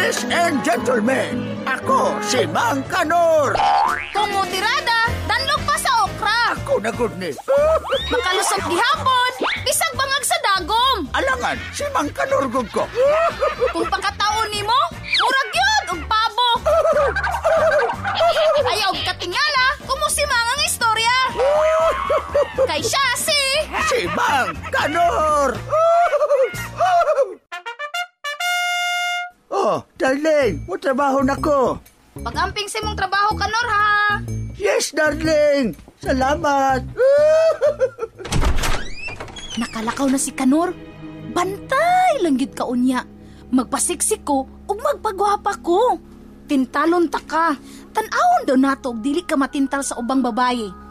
Ladies and gentlemen, ako si Mang Kanor. Kumutirada, danlog pa sa okra. Ako na good ni. Makalusot gihapon, bisag bangag sa dagom. Alangan, si Mang Kanor gud ko. Kung pagkataon nimo, murag yun, og pabo. Ayaw katingala, kumusima ang istorya. Kay siya si Mang Kanor. Oh, darling, mo trabaho na ko. Pag-amping sa mong trabaho, Kanor, ha? Yes, darling. Salamat. Nakalakaw na si Kanor. Bantay lang gid ka unya. Magpasiksik ko ug magpagwapa ko. Tintalon ta ka. Tan-awon daw nato og dili ka matintal sa ubang babaye.